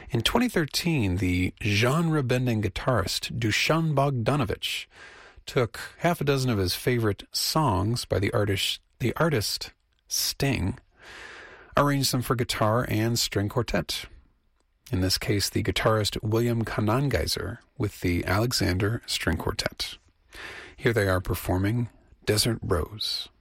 In 2013, the genre-bending guitarist Dusan Bogdanovic took half a dozen of his favorite songs by the artist Sting, arranged them for guitar and string quartet. In this case, the guitarist William Kanangeiser with the Alexander String Quartet. Here they are performing Desert Rose.